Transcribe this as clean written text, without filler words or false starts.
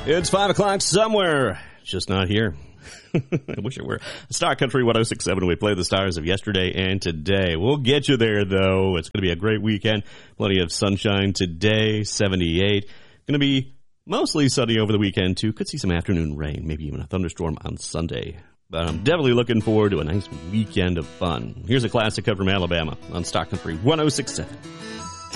It's 5 o'clock somewhere, just not here. I wish it were. Star Country 106.7. We play the stars of yesterday and today. We'll get you there, though. It's going to be a great weekend. Plenty of sunshine today, 78. Going to be mostly sunny over the weekend, too. Could see some afternoon rain, maybe even a thunderstorm on Sunday. But I'm definitely looking forward to a nice weekend of fun. Here's a classic cut from Alabama on Star Country 106.7.